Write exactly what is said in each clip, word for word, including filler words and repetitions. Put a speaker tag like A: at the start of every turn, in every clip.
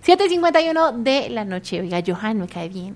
A: siete y cincuenta y uno de la noche. Oiga, Johan, me cae bien.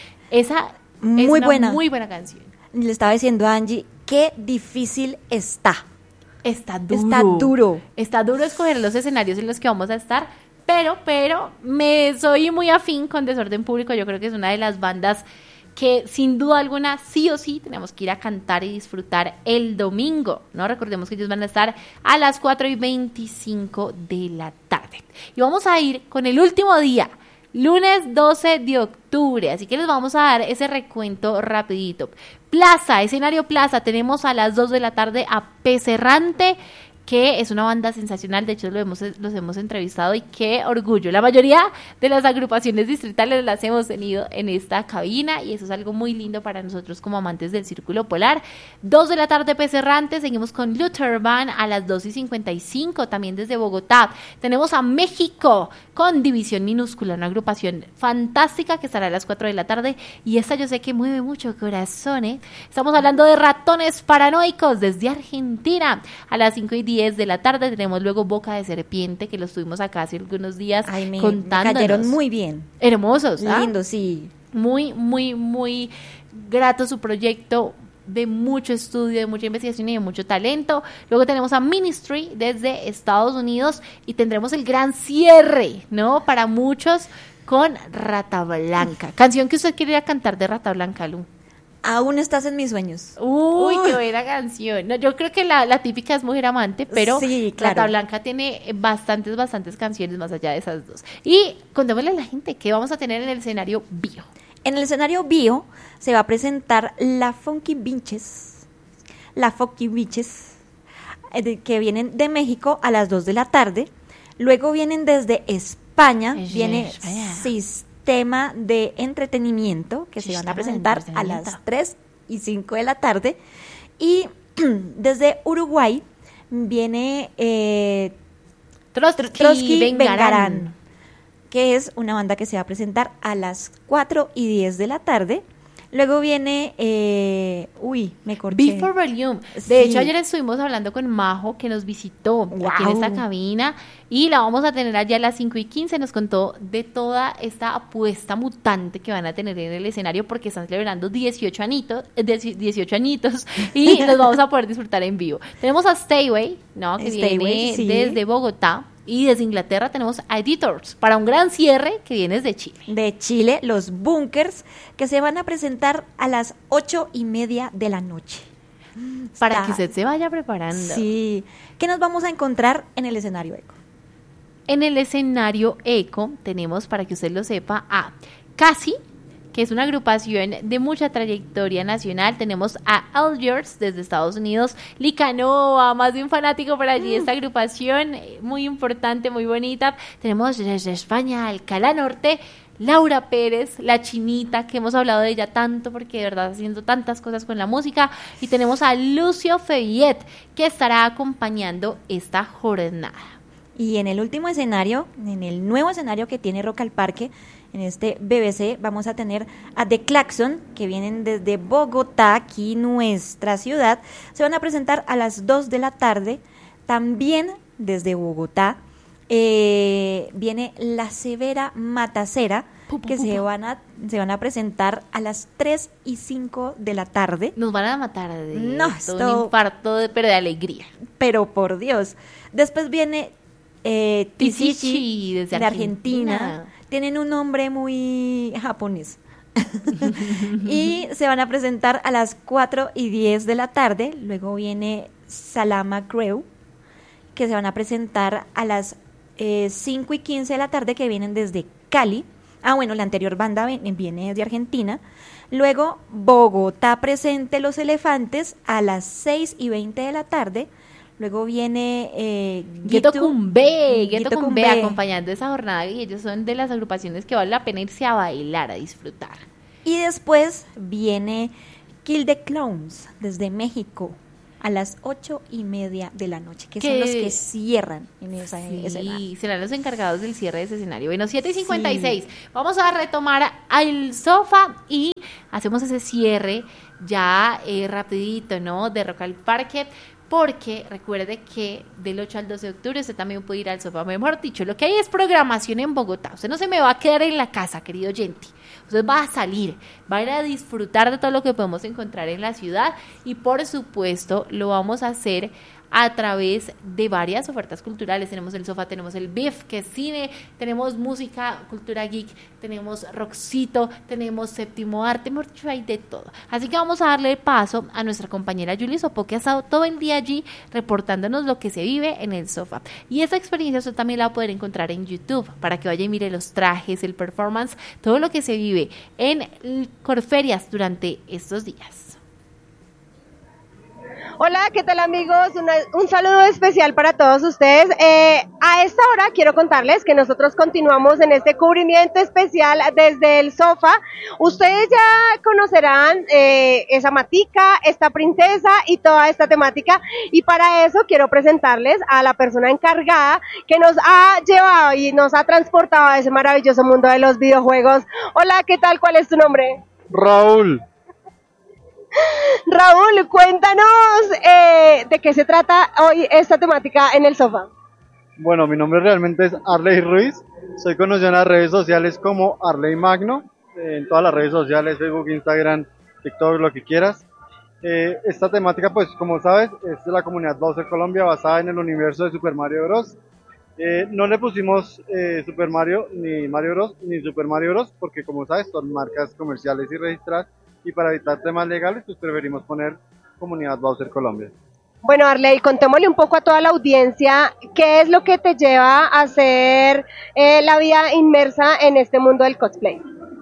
A: Esa
B: muy
A: es una
B: buena.
A: muy buena canción.
B: Le estaba diciendo a Angie, qué difícil está.
A: Está duro.
B: Está duro.
A: Está duro escoger los escenarios en los que vamos a estar, pero, pero, me soy muy afín con Desorden Público. Yo creo que es una de las bandas que sin duda alguna sí o sí tenemos que ir a cantar y disfrutar el domingo, ¿no? Recordemos que ellos van a estar a las cuatro y veinticinco de la tarde. Y vamos a ir con el último día, lunes doce de octubre, así que les vamos a dar ese recuento rapidito. Plaza, escenario Plaza, tenemos a las dos de la tarde a Pez Errante, que es una banda sensacional, de hecho lo hemos, los hemos entrevistado y qué orgullo. La mayoría de las agrupaciones distritales las hemos tenido en esta cabina y eso es algo muy lindo para nosotros como amantes del Círculo Polar. dos de la tarde Pez Errante, seguimos con Luther Van a las dos y cincuenta y cinco, también desde Bogotá. Tenemos a México con División Minúscula, una agrupación fantástica que estará a las cuatro de la tarde y esta yo sé que mueve mucho corazones. Estamos hablando de Ratones Paranoicos desde Argentina a las cinco y diez de la tarde. Tenemos luego Boca de Serpiente, que los tuvimos acá hace algunos días.
B: Ay, me,
A: contándonos.
B: me cayeron muy bien.
A: Hermosos, ¿ah?
B: Lindo, sí.
A: Muy, muy, muy grato su proyecto, de mucho estudio, de mucha investigación y de mucho talento. Luego tenemos a Ministry desde Estados Unidos y tendremos el gran cierre, ¿no? Para muchos con Rata Blanca. Canción que usted quiere ir a cantar de Rata Blanca, Lu.
B: Aún estás en mis sueños.
A: Uy, qué buena canción. No, yo creo que la, la típica es Mujer Amante, pero
B: sí, claro.
A: Rata Blanca tiene bastantes, bastantes canciones más allá de esas dos. Y contémosle a la gente qué vamos a tener en el escenario Bio.
B: En el escenario Bio se va a presentar la Funky Bitches, la Funky Bitches, eh, que vienen de México a las dos de la tarde. Luego vienen desde España,
A: Es
B: viene
A: España.
B: Sistema de Entretenimiento, que se van a presentar a las tres y cinco de la tarde. Y desde Uruguay viene eh,
A: Trotsky,
B: Trotsky
A: Vengarán.
B: Vengarán, que es una banda que se va a presentar a las cuatro y diez de la tarde. Luego viene, eh, uy, me corché.
A: Beef for Volume. De
B: Sí.
A: hecho, ayer estuvimos hablando con Majo, que nos visitó
B: Wow.
A: aquí en esta cabina, y la vamos a tener allá a las cinco y quince. Nos contó de toda esta apuesta mutante que van a tener en el escenario, porque están celebrando dieciocho añitos, dieciocho añitos, y los vamos a poder disfrutar en vivo. Tenemos a Stayway, ¿no? Que
B: Stayway,
A: viene
B: sí.
A: desde Bogotá. Y desde Inglaterra tenemos a Editors, para un gran cierre que viene desde Chile.
B: De Chile, los Bunkers, que se van a presentar a las ocho y media de la noche.
A: Para
B: Está-
A: que usted se vaya preparando.
B: Sí. ¿Qué nos vamos a encontrar en el escenario Eco?
A: En el escenario Eco tenemos, para que usted lo sepa, a Casi, que es una agrupación de mucha trayectoria nacional. Tenemos a Algiers desde Estados Unidos, Licanoa, más de un fanático por allí, esta agrupación eh, muy importante, muy bonita. Tenemos desde España Alcalá Norte, Laura Pérez, la chinita, que hemos hablado de ella tanto porque de verdad haciendo tantas cosas con la música. Y tenemos a Lucio Feillet, que estará acompañando esta jornada.
B: Y en el último escenario, en el nuevo escenario que tiene Rock al Parque, en este B B C, vamos a tener a The Claxon, que vienen desde Bogotá, aquí nuestra ciudad. Se van a presentar a las dos de la tarde. También desde Bogotá eh, viene La Severa Matacera,
A: Pupa,
B: que
A: pupa.
B: se van a se van a presentar a las tres y cinco de la tarde.
A: Nos van a matar de
B: No,
A: esto,
B: esto-
A: un infarto, de, pero de alegría.
B: Pero por Dios. Después viene eh,
A: Tizichi,
B: Tizichi
A: desde
B: de
A: Argentina.
B: Argentina. Tienen un nombre muy japonés. Y se van a presentar a las cuatro y diez de la tarde. Luego viene Salama Crew, que se van a presentar a las eh, cinco y quince de la tarde, que vienen desde Cali. Ah, bueno, la anterior banda ven- viene de Argentina. Luego, Bogotá presente Los Elefantes a las seis y veinte de la tarde. Luego viene eh,
A: Gueto
B: Gitu-
A: Cumbé, Gueto
B: Gueto
A: Cumbé
B: Cumbé.
A: acompañando esa jornada, y ellos son de las agrupaciones que vale la pena irse a bailar, a disfrutar.
B: Y después viene Kill the Clowns desde México a las ocho y media de la noche, que son
A: Que-
B: los que cierran en esa
A: Sí,
B: escena.
A: serán los encargados del cierre de ese escenario. Bueno, siete y cincuenta y seis.
B: Sí.
A: Vamos a retomar al sofá y hacemos ese cierre ya eh, rapidito, ¿no? De Rock al Parque. porque recuerde que del ocho al doce de octubre usted también puede ir al sofá. Mejor dicho, lo que hay es programación en Bogotá. Usted no se me va a quedar en la casa, querido oyente. Usted va a salir, va a ir a disfrutar de todo lo que podemos encontrar en la ciudad y por supuesto lo vamos a hacer a través de varias ofertas culturales. Tenemos el sofá, tenemos el B I F, que es cine, tenemos música, cultura geek, tenemos rockcito, tenemos séptimo arte, hemos dicho, hay de todo. Así que vamos a darle paso a nuestra compañera Julie Sopo, que ha estado todo el día allí reportándonos lo que se vive en el sofá. Y esa experiencia usted también la va a poder encontrar en YouTube, para que vaya y mire los trajes, el performance, todo lo que se vive en Corferias durante estos días.
C: Hola, ¿qué tal amigos? Una, un saludo especial para todos ustedes. Eh, a esta hora quiero contarles que nosotros continuamos en este cubrimiento especial desde el sofá. Ustedes ya conocerán eh, esa matica, esta princesa y toda esta temática. Y para eso quiero presentarles a la persona encargada que nos ha llevado y nos ha transportado a ese maravilloso mundo de los videojuegos. Hola, ¿qué tal? ¿Cuál es tu nombre?
D: Raúl.
C: Raúl, cuéntanos eh, de qué se trata hoy esta temática en el sofá.
D: Bueno, mi nombre realmente es Arley Ruiz, soy conocido en las redes sociales como Arley Magno, eh, en todas las redes sociales, Facebook, Instagram, TikTok, lo que quieras. Eh, esta temática, pues como sabes, es de la comunidad Bowser Colombia, basada en el universo de Super Mario Bros. Eh, no le pusimos eh, Super Mario, ni Mario Bros, ni Super Mario Bros, porque como sabes, son marcas comerciales y registradas. Y para evitar temas legales, pues preferimos poner Comunidad Bowser Colombia.
C: Bueno, Arley, contémosle un poco a toda la audiencia, ¿qué es lo que te lleva a hacer eh, la vida inmersa en este mundo del cosplay?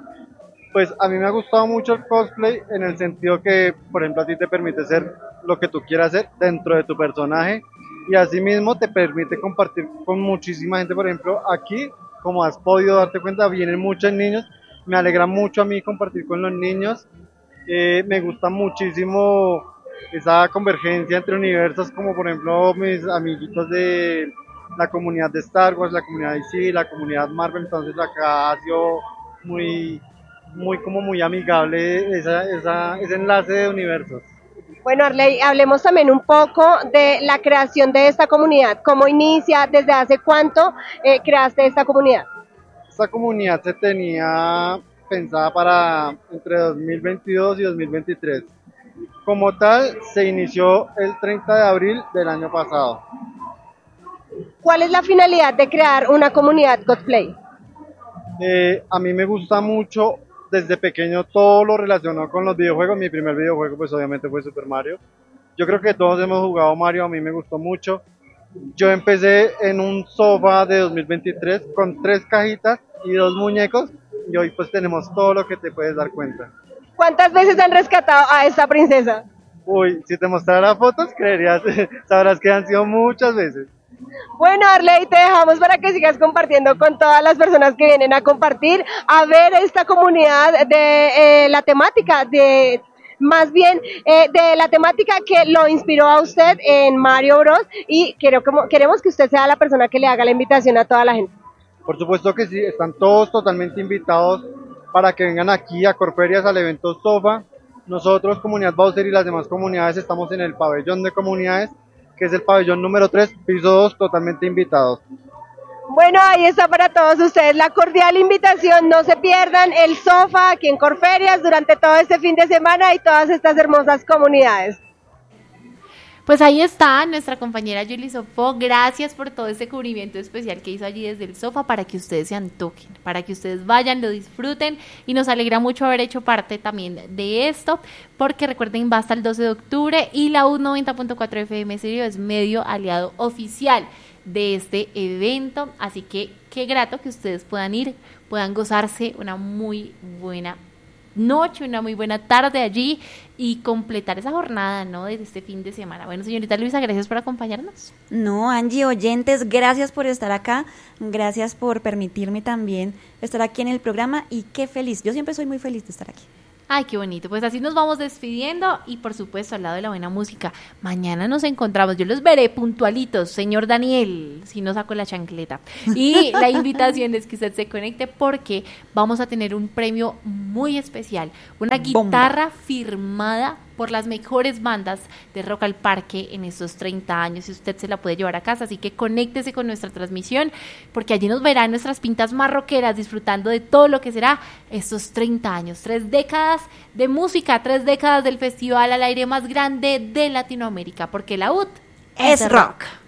D: Pues a mí me ha gustado mucho el cosplay en el sentido que, por ejemplo, a ti te permite ser lo que tú quieras hacer dentro de tu personaje y asimismo te permite compartir con muchísima gente. Por ejemplo, aquí, como has podido darte cuenta, vienen muchos niños, me alegra mucho a mí compartir con los niños. Eh, me gusta muchísimo esa convergencia entre universos, como por ejemplo mis amiguitos de la comunidad de Star Wars, la comunidad D C, la comunidad Marvel. Entonces acá ha sido muy, muy como muy amigable esa, esa, ese enlace de universos.
C: Bueno, Arley, hablemos también un poco de la creación de esta comunidad. ¿Cómo inicia? ¿Desde hace cuánto eh, creaste esta comunidad?
D: Esta comunidad se tenía pensada para entre dos mil veintidós y dos mil veintitrés. Como tal, se inició el treinta de abril del año pasado.
C: ¿Cuál es la finalidad de crear una comunidad cosplay?
D: Eh, a mí me gusta mucho desde pequeño todo lo relacionado con los videojuegos. Mi primer videojuego pues obviamente fue Super Mario. Yo creo que todos hemos jugado Mario, a mí me gustó mucho. Yo empecé en un sofá de dos mil veintitrés con tres cajitas y dos muñecos. Y hoy pues tenemos todo lo que te puedes dar cuenta.
C: ¿Cuántas veces han rescatado a esta princesa?
D: Uy, si te mostrara fotos, creerías, sabrás que han sido muchas veces.
C: Bueno, Arley, te dejamos para que sigas compartiendo con todas las personas que vienen a compartir, a ver esta comunidad de eh, la temática, de más bien eh, de la temática que lo inspiró a usted en Mario Bros. Y quiero, como, queremos que usted sea la persona que le haga la invitación a toda la gente.
D: Por supuesto que sí, están todos totalmente invitados para que vengan aquí a Corferias al evento Sofa. Nosotros, Comunidad Bowser y las demás comunidades, estamos en el pabellón de comunidades, que es el pabellón número tres, piso dos, totalmente invitados.
C: Bueno, ahí está para todos ustedes la cordial invitación, no se pierdan el Sofá aquí en Corferias durante todo este fin de semana y todas estas hermosas comunidades.
A: Pues ahí está nuestra compañera Julie Sopo, gracias por todo este cubrimiento especial que hizo allí desde el sofá para que ustedes se antojen, para que ustedes vayan, lo disfruten y nos alegra mucho haber hecho parte también de esto, porque recuerden va hasta el doce de octubre y la U noventa punto cuatro F M Stereo es medio aliado oficial de este evento, así que qué grato que ustedes puedan ir, puedan gozarse una muy buena noche, una muy buena tarde allí y completar esa jornada, ¿no?, de este fin de semana. Bueno, señorita Luisa, gracias por acompañarnos.
B: No, Angie, oyentes, gracias por estar acá, gracias por permitirme también estar aquí en el programa y qué feliz, yo siempre soy muy feliz de estar aquí.
A: Ay, qué bonito, pues así nos vamos despidiendo y por supuesto al lado de la buena música, mañana nos encontramos, yo los veré puntualitos, señor Daniel, si no saco la chancleta, y la invitación es que usted se conecte porque vamos a tener un premio muy especial, una guitarra Bomba. firmada por las mejores bandas de Rock al Parque en estos treinta años y usted se la puede llevar a casa, así que conéctese con nuestra transmisión porque allí nos verán nuestras pintas más rockeras disfrutando de todo lo que será estos treinta años, tres décadas de música, tres décadas del festival al aire más grande de Latinoamérica, porque la U T
B: es rock.